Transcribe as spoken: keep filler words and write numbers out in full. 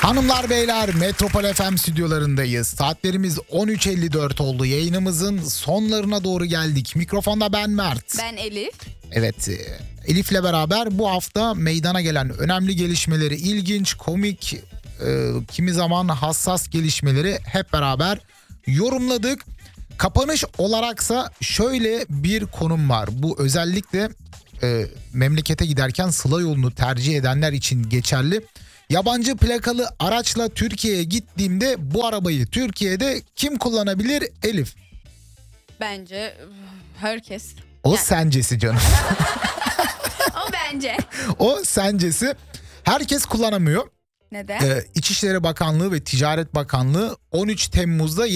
Hanımlar beyler, Metropol F M stüdyolarındayız. Saatlerimiz on üç elli dört oldu. Yayınımızın sonlarına doğru geldik. Mikrofonda ben Mert. Ben Elif. Evet, Elif'le beraber bu hafta meydana gelen önemli gelişmeleri, ilginç, komik, e, kimi zaman hassas gelişmeleri hep beraber yorumladık. Kapanış olaraksa şöyle bir konum var. Bu özellikle e, memlekete giderken Sıla yolunu tercih edenler için geçerli. Yabancı plakalı araçla Türkiye'ye gittiğimde bu arabayı Türkiye'de kim kullanabilir Elif? Bence herkes. O Yani... sencesi canım. O bence. O sencesi. Herkes kullanamıyor. Neden? Ee, İçişleri Bakanlığı ve Ticaret Bakanlığı on üç Temmuz'da